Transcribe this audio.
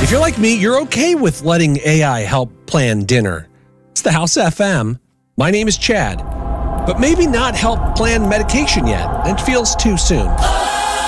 If you're like me, you're okay with letting AI help plan dinner. It's the House FM. My name is Chad. But maybe not help plan medication yet. It feels too soon.